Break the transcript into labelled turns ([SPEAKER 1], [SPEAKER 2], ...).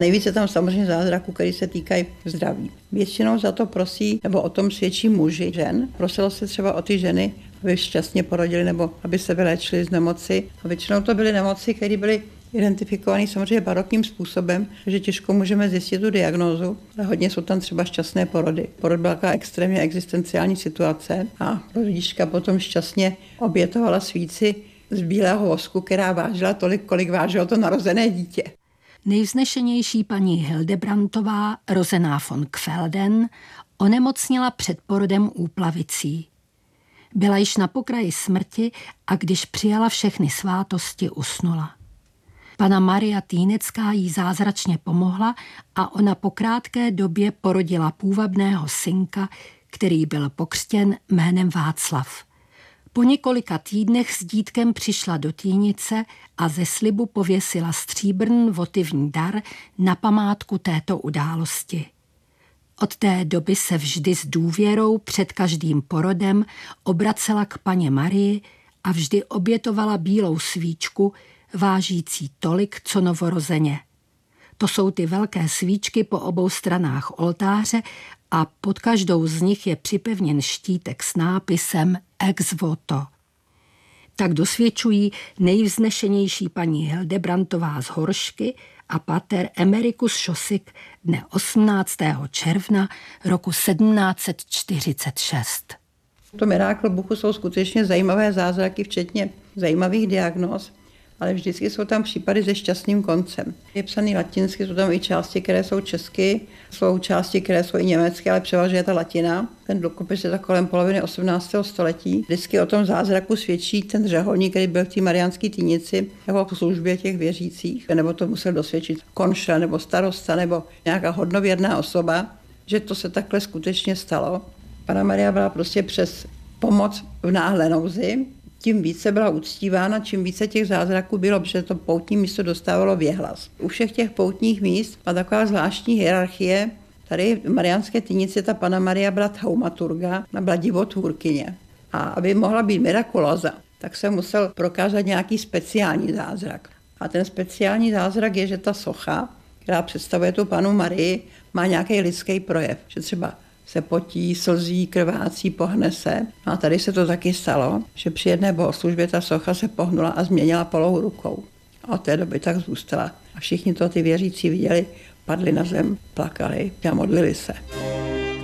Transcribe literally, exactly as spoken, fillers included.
[SPEAKER 1] Nejvíce tam samozřejmě zázraků, který se týkají zdraví. Většinou za to prosí, nebo o tom svědčí muži žen. Prosilo se třeba o ty ženy, aby šťastně porodili nebo aby se vyléčili z nemoci. A většinou to byly nemoci, které byly identifikované samozřejmě barokním způsobem, že těžko můžeme zjistit tu diagnózu, ale hodně jsou tam třeba šťastné porody. Porod byla taková extrémně existenciální situace a rodička potom šťastně obětovala svíci z bílého vosku, která vážila tolik, kolik vážilo to narozené dítě.
[SPEAKER 2] Nejvznešenější paní Hildebrantová, rozená von Kfelden, onemocněla před porodem úplavicí. Byla již na pokraji smrti a když přijala všechny svátosti, usnula. Panna Maria Týnecká jí zázračně pomohla a ona po krátké době porodila půvabného synka, který byl pokřtěn jménem Václav. Po několika týdnech s dítkem přišla do Týnice a ze slibu pověsila stříbrný votivní dar na památku této události. Od té doby se vždy s důvěrou před každým porodem obracela k Panně Marii a vždy obětovala bílou svíčku, vážící tolik, co novorozeně. To jsou ty velké svíčky po obou stranách oltáře a pod každou z nich je připevněn štítek s nápisem Ex voto. Tak dosvědčují nejvznešenější paní Hildebrantová z Horšky a pater Emerikus Šosik dne osmnáctého června roku sedmnáct set čtyřicet šest.
[SPEAKER 1] To Mirákl Buchu jsou skutečně zajímavé zázraky, včetně zajímavých diagnóz, ale vždycky jsou tam případy se šťastným koncem. Je psaný latinsky, jsou tam i části, které jsou česky, jsou části, které jsou i německé, ale převažuje ta latina. Ten dlukopis je tak kolem poloviny osmnáctého století. Vždycky o tom zázraku svědčí ten řeholník, který byl v té mariánské Týnici, jako v službě těch věřících, nebo to musel dosvědčit konšel, nebo starosta, nebo nějaká hodnověrná osoba, že to se takhle skutečně stalo. Panna Maria byla prostě přes pomoc v náhlé nouzi, tím více byla uctívána, čím více těch zázraků bylo, protože to poutní místo dostávalo věhlas. U všech těch poutních míst má taková zvláštní hierarchie. Tady v mariánské Týnici ta Panna Maria byla taumaturga, byla divotvůrkyně. A aby mohla být mirakulóza, tak se musel prokázat nějaký speciální zázrak. A ten speciální zázrak je, že ta socha, která představuje tu Pannu Marii, má nějaký lidský projev. Že třeba se potí, slzí, krvácí, pohne se. A tady se to taky stalo, že při jedné bohoslužbě ta socha se pohnula a změnila polou rukou. A od té doby tak zůstala. A všichni to ty věřící viděli, padli na zem, plakali a modlili se.